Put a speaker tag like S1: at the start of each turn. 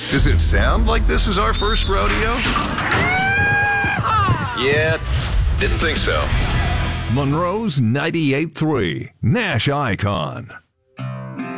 S1: Does it sound like this is our first rodeo? Yeah, didn't think so.
S2: Monroe's 98.3, Nash Icon.